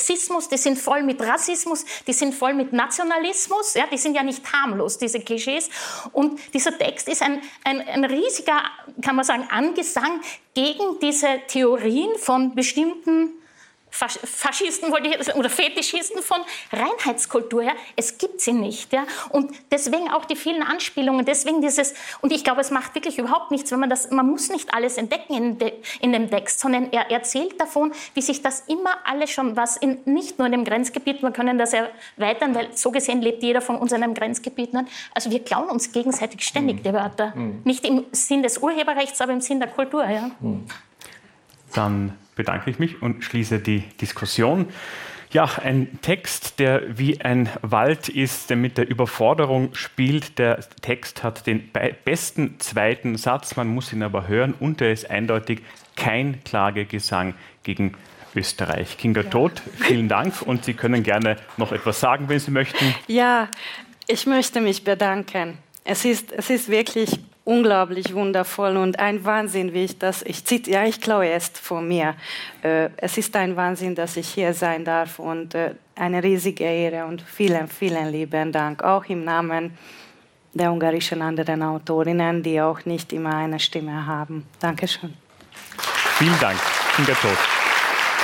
Sexismus, die sind voll mit Rassismus, die sind voll mit Nationalismus, ja, die sind ja nicht harmlos, diese Klischees. Und dieser Text ist ein riesiger, kann man sagen, Angesang gegen diese Theorien von bestimmten Faschisten oder Fetischisten von Reinheitskultur. Ja. Es gibt sie nicht. Ja. Und deswegen auch die vielen Anspielungen, deswegen und ich glaube, es macht wirklich überhaupt nichts, wenn man muss nicht alles entdecken in dem Text, sondern er erzählt davon, wie sich das immer alles schon, nicht nur in dem Grenzgebiet, wir können das erweitern, weil so gesehen lebt jeder von uns in einem Grenzgebiet. Ne. Also wir klauen uns gegenseitig ständig die Wörter. Nicht im Sinn des Urheberrechts, aber im Sinn der Kultur. Ja. Dann bedanke ich mich und schließe die Diskussion. Ja, ein Text, der wie ein Wald ist, der mit der Überforderung spielt. Der Text hat den besten zweiten Satz, man muss ihn aber hören und er ist eindeutig kein Klagegesang gegen Österreich. Kinga Todt, vielen Dank und Sie können gerne noch etwas sagen, wenn Sie möchten. Ja, ich möchte mich bedanken. Es ist wirklich unglaublich wundervoll und ein Wahnsinn, wie ich klaue es von mir. Es ist ein Wahnsinn, dass ich hier sein darf und eine riesige Ehre und vielen, vielen lieben Dank, auch im Namen der ungarischen anderen Autorinnen, die auch nicht immer eine Stimme haben. Dankeschön. Vielen Dank, Kinga Todt.